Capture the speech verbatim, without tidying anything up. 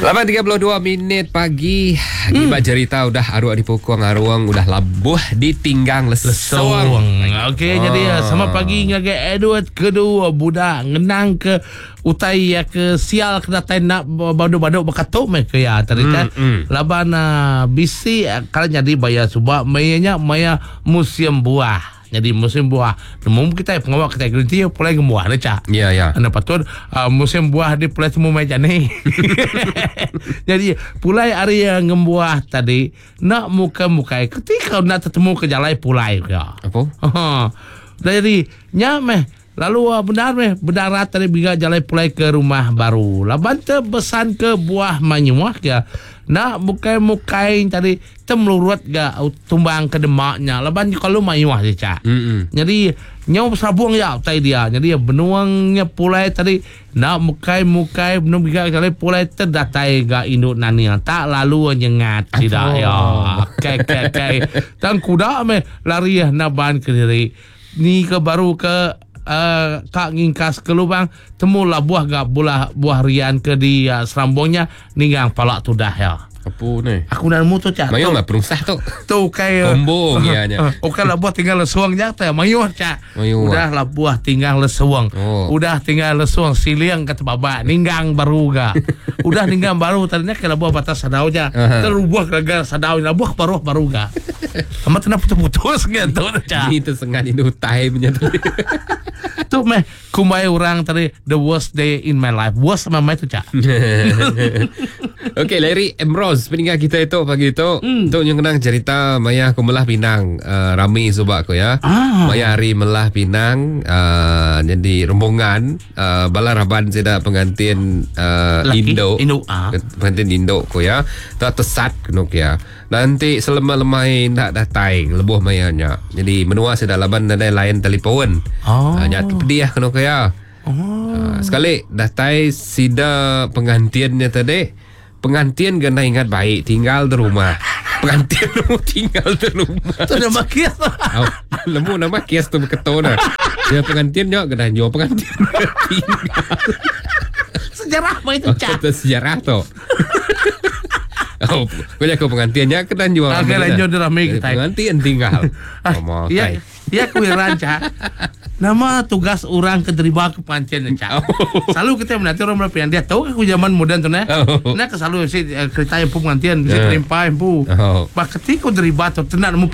lapan tiga puluh dua minit pagi. Giba hmm. cerita udah arwah di pokong aruang udah labuh ditinggang lesawang. Okey, oh. Jadi sama pagi ngage Edward kedua budak ngenang ke utai ya ke sial kena tai nak badu-badu bakatuk mereka ya tadi kan. Hmm, hmm. Laban uh, bisi kalau jadi bayar subak mayanya maya museum buah. Jadi musim buah, namun kita pengawal kita gerenti pulai gembuah, lecak. Ya ya. Anda patut uh, musim buah di pulai semua meja ni. Jadi pulai hari yang gembuah tadi nak muka-mukai ketika nak ketemu ke jalan pulai ya. Apa? Uh, jadi nyameh. Lalu uh, benar meh benar tadi biga jalan pulai ke rumah baru. Laban besan ke buah manyuah ya. Nak mukai-mukai tadi temlurut ga tumbang ke demaknya. Laban kalau manyuah je cak. Mm-hmm. Jadi nyaw sabung ya utai dia. Jadi benuangnya pulai tadi nak mukai-mukai benung biga jalan pulai terdatai ga induk nani tak lalu nyengat tidak ya. Kai kai kai. Tang kuda meh lari naban ke diri. Ni ke baru ke Uh, kak ngingkas ke lubang temulah buah gak buah buah rian ke di uh, serambungnya ninggang palak tu dah ya. Apa ni? Aku nak mutu cak. Mayung lah perungsah tu. Tu kayak kombong ya nya. Okey lah buah tinggal lesuang jata mayuh cak. Udah lah buah tinggal lesuang. Oh. Udah tinggal lesuang siliang kata baba ninggang baru ga. Udah ninggang baru tadinya kalau buah batas sadaunya. Terus buah gagal sadaunya buah baru baru ga. Amat nak putus-putus gitu cak. Itu sengaja itu time-nya tadi. Tu meh kumai orang tadi the worst day in my life. Worst mama itu cak. Okey, Larry Ambrose peninggal kita itu pagi itu mm. untuk yang kenang cerita Maya aku melah Pinang uh, ramai sebab aku ya. Ah. Maya hari melah Pinang uh, jadi rombongan uh, bala raban seda pengantin uh, Indo. Indo ah. Pengantin Indo ko ya. Tak tesat kenok ya. Nanti selama-lemai nak datang lebuh mayanya. Jadi menua seda laban ada lain telefon. Oh. Uh, nyat pedih kenok ya. Oh. Uh, sekali datang sida pengantinnya tadi. Pengantin kena ingat baik tinggal di rumah. Pengantin lemu tinggal di rumah. Tu nama kias. Oh, lemu nama kias tu berketona. Dia pengantin juga kena jauh pengantin tinggal. Sejarah apa itu cak? Oh, itu sejarah tu. Oh, punya kau pengantinnya kena jual. Agak lanjut ramai kita. Pengantin tinggal. Oh, iya, iya kuiran cak. Nama tugas orang keterima ke pancen cak. Selalu kita menanti orang berpian dia tahu aku zaman modern tu nah. Nah selalu si cerita yang pengantin bisa terima empu. Pak ketika terlibat tu tenang